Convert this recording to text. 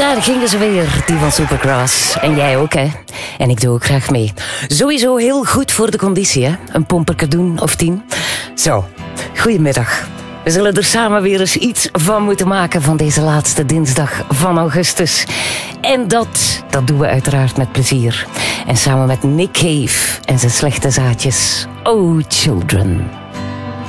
Daar gingen ze weer, die van Supergrass. En jij ook, hè? En ik doe ook graag mee. Sowieso heel goed voor de conditie, hè? Een pomperke doen of 10. Zo, goedemiddag. We zullen er samen weer eens iets van moeten maken van deze laatste dinsdag van augustus. En dat doen we uiteraard met plezier. En samen met Nick Cave en zijn slechte zaadjes. Oh, children.